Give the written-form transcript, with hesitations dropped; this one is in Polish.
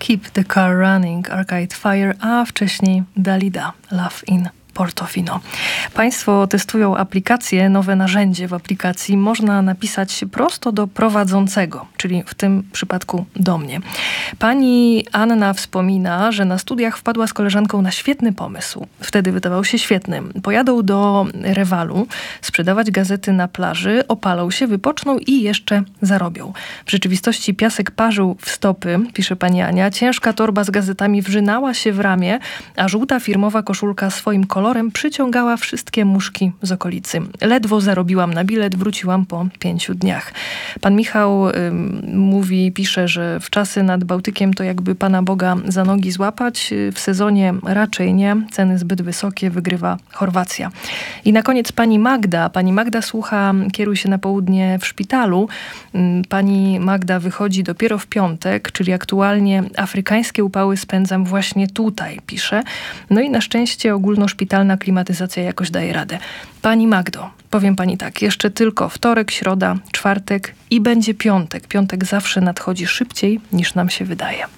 Keep the Car Running, Arcade Fire, a wcześniej Dalida, Love in Portofino. Państwo testują aplikację, nowe narzędzie w aplikacji można napisać prosto do prowadzącego, czyli w tym przypadku do mnie. Pani Anna wspomina, że na studiach wpadła z koleżanką na świetny pomysł. Wtedy wydawał się świetnym. Pojadą do Rewalu, sprzedawać gazety na plaży, opalą się, wypoczną i jeszcze zarobią. W rzeczywistości piasek parzył w stopy, pisze pani Ania. Ciężka torba z gazetami wrzynała się w ramię, a żółta firmowa koszulka swoim kolorem przyciągała wszystkie muszki z okolicy. Ledwo zarobiłam na bilet, wróciłam po 5 dniach. Pan Michał pisze, że w czasy nad Bałtykiem to jakby Pana Boga za nogi złapać. W sezonie raczej nie. Ceny zbyt wysokie, wygrywa Chorwacja. I na koniec pani Magda. Pani Magda słucha Kieruj się na południe w szpitalu. Pani Magda wychodzi dopiero w piątek, czyli aktualnie afrykańskie upały spędzam właśnie tutaj, pisze. No i na szczęście ogólnoszpitalna klimatyzacja jakoś daje radę. Pani Magdo, powiem pani tak, jeszcze tylko wtorek, środa, czwartek i będzie piątek. Piątek zawsze nadchodzi szybciej niż nam się wydaje.